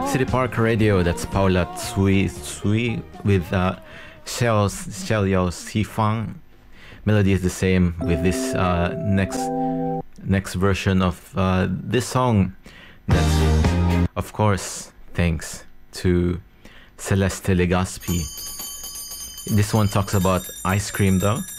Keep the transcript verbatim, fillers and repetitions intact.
City Park Radio, that's Paula Tsui Tsui with uh, Xiao Xiao Xifang. Melody is the same with this uh, next next version of uh, this song. That's, of course, thanks to Celeste Legaspi. This one talks about ice cream though.